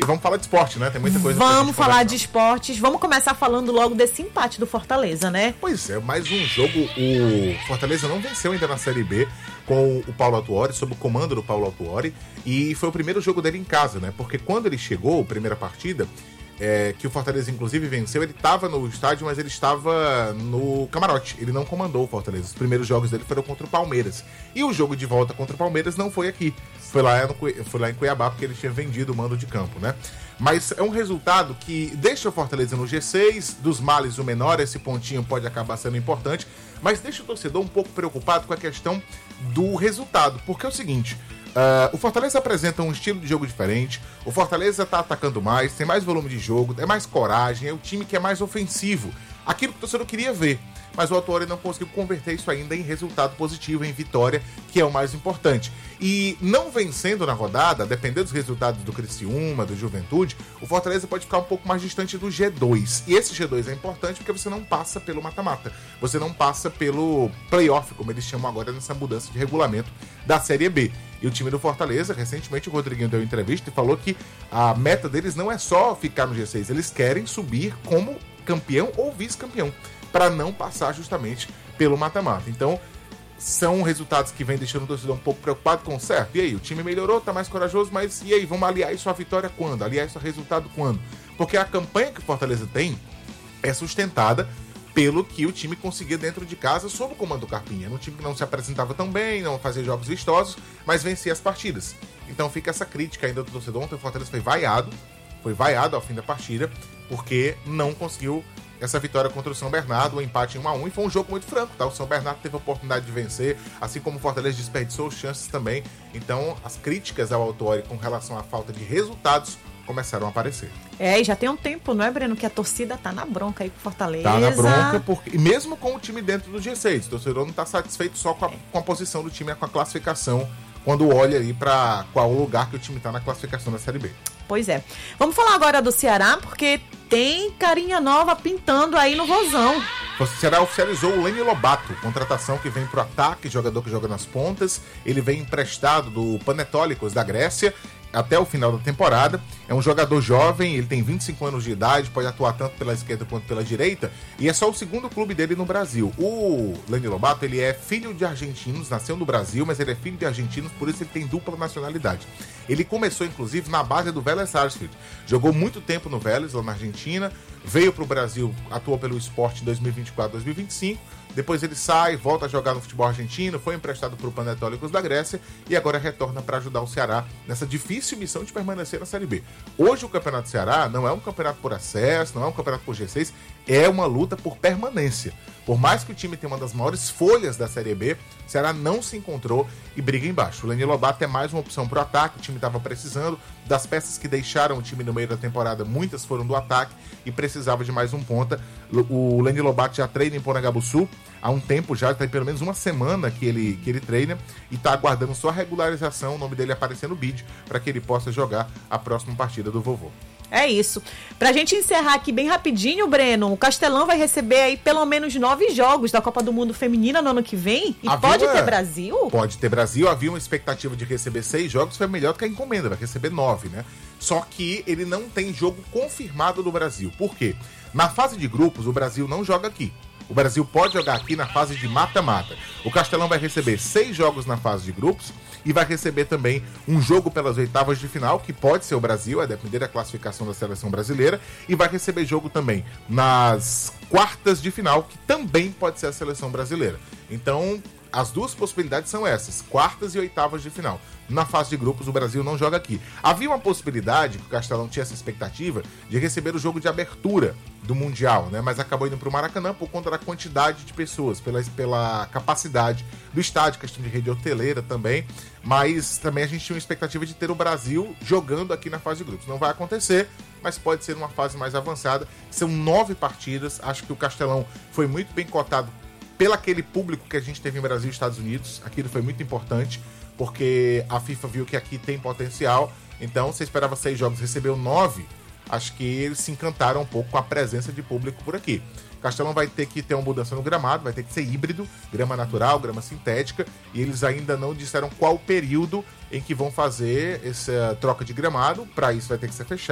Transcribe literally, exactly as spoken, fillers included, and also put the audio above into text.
E vamos falar de esporte, né? Tem muita coisa Vamos pra gente falar conversar. de esportes. Vamos começar falando logo desse empate do Fortaleza, né? Pois é, mais um jogo. O Fortaleza não venceu ainda na Série B com o Paulo Autuori, sob o comando do Paulo Autuori. E foi o primeiro jogo dele em casa, né? Porque quando ele chegou, primeira partida, é, que o Fortaleza inclusive venceu, ele estava no estádio, mas ele estava no camarote. Ele não comandou o Fortaleza. Os primeiros jogos dele foram contra o Palmeiras. E o jogo de volta contra o Palmeiras não foi aqui. Foi lá, no, foi lá em Cuiabá, porque ele tinha vendido o mando de campo, né? Mas é um resultado que deixa o Fortaleza no G seis, dos males o menor, esse pontinho pode acabar sendo importante, mas deixa o torcedor um pouco preocupado com a questão do resultado, porque é o seguinte, uh, o Fortaleza apresenta um estilo de jogo diferente, o Fortaleza tá atacando mais, tem mais volume de jogo, é mais coragem, é o time que é mais ofensivo, aquilo que o torcedor queria ver. Mas o Autuori não conseguiu converter isso ainda em resultado positivo, em vitória, que é o mais importante. E não vencendo na rodada, dependendo dos resultados do Criciúma, do Juventude, o Fortaleza pode ficar um pouco mais distante do G dois. E esse G dois é importante porque você não passa pelo mata-mata. Você não passa pelo playoff, como eles chamam agora nessa mudança de regulamento da Série B. E o time do Fortaleza, recentemente o Rodriguinho deu entrevista e falou que a meta deles não é só ficar no G seis, eles querem subir como campeão ou vice-campeão, para não passar justamente pelo mata-mata. Então, são resultados que vêm deixando o torcedor um pouco preocupado com o certo. E aí, o time melhorou, tá mais corajoso, mas e aí, vamos aliar isso à vitória quando? Aliar isso ao resultado quando? Porque a campanha que o Fortaleza tem é sustentada pelo que o time conseguia dentro de casa sob o comando do Carpinha. Era um time que não se apresentava tão bem, não fazia jogos vistosos, mas vencia as partidas. Então fica essa crítica ainda do torcedor. Ontem o Fortaleza foi vaiado, foi vaiado ao fim da partida, porque não conseguiu essa vitória contra o São Bernardo, o um empate em um a um, e foi um jogo muito franco, tá? O São Bernardo teve a oportunidade de vencer, assim como o Fortaleza desperdiçou chances também. Então, as críticas ao Autuori com relação à falta de resultados começaram a aparecer. É, e já tem um tempo, não é, Breno, que a torcida tá na bronca aí com o Fortaleza. Tá na bronca, porque, e mesmo com o time dentro do G seis, o torcedor não tá satisfeito só com a, com a posição do time, com a classificação, quando olha aí para qual lugar que o time tá na classificação da Série B. Pois é. Vamos falar agora do Ceará, porque tem carinha nova pintando aí no Vozão. O Ceará oficializou o Leni Lobato, contratação que vem pro ataque, jogador que joga nas pontas. Ele vem emprestado do Panetólicos da Grécia até o final da temporada. É um jogador jovem, ele tem vinte e cinco anos de idade, pode atuar tanto pela esquerda quanto pela direita, e é só o segundo clube dele no Brasil. O Leni Lobato, ele é filho de argentinos, nasceu no Brasil, mas ele é filho de argentinos, por isso ele tem dupla nacionalidade. Ele começou, inclusive, na base do Vélez Sarsfield. Jogou muito tempo no Vélez, lá na Argentina, veio para o Brasil, atuou pelo Sport em dois mil e vinte e quatro, dois mil e vinte e cinco, depois ele sai, volta a jogar no futebol argentino, foi emprestado para o Panetólicos da Grécia e agora retorna para ajudar o Ceará nessa difícil missão de permanecer na Série B. Hoje o Campeonato do Ceará não é um campeonato por acesso, não é um campeonato por G seis, é uma luta por permanência. Por mais que o time tenha uma das maiores folhas da Série B, o Ceará não se encontrou e briga embaixo. O Leni Lobato é mais uma opção para o ataque, o time estava precisando. Das peças que deixaram o time no meio da temporada, muitas foram do ataque e precisava de mais um ponta. O Leni Lobato já treina em Porangaba-Sul há um tempo já, tem pelo menos uma semana que ele, que ele treina e está aguardando sua regularização, o nome dele aparecer no bid, para que ele possa jogar a próxima partida do vovô. É isso. Pra gente encerrar aqui bem rapidinho, Breno, o Castelão vai receber aí pelo menos nove jogos da Copa do Mundo Feminina no ano que vem. E havia pode ter Brasil? Pode ter Brasil. Havia uma expectativa de receber seis jogos, foi melhor do que a encomenda, vai receber nove, né? Só que ele não tem jogo confirmado do Brasil. Por quê? Na fase de grupos, o Brasil não joga aqui. O Brasil pode jogar aqui na fase de mata-mata. O Castelão vai receber seis jogos na fase de grupos e vai receber também um jogo pelas oitavas de final, que pode ser o Brasil, a depender da classificação da seleção brasileira, e vai receber jogo também nas quartas de final, que também pode ser a seleção brasileira. Então, as duas possibilidades são essas, quartas e oitavas de final. Na fase de grupos, o Brasil não joga aqui. Havia uma possibilidade, que o Castelão tinha essa expectativa, de receber o jogo de abertura do Mundial, né? Mas acabou indo para o Maracanã por conta da quantidade de pessoas, pela, pela capacidade do estádio, questão de rede hoteleira também. Mas também a gente tinha uma expectativa de ter o Brasil jogando aqui na fase de grupos. Não vai acontecer, mas pode ser numa fase mais avançada. São nove partidas, acho que o Castelão foi muito bem cotado pelo aquele público que a gente teve em Brasil e Estados Unidos. Aquilo foi muito importante, porque a FIFA viu que aqui tem potencial. Então, você esperava seis jogos, recebeu nove. Acho que eles se encantaram um pouco com a presença de público por aqui. Castelão vai ter que ter uma mudança no gramado, vai ter que ser híbrido, grama natural, grama sintética, e eles ainda não disseram qual período em que vão fazer essa troca de gramado. Para isso vai ter que ser fechado.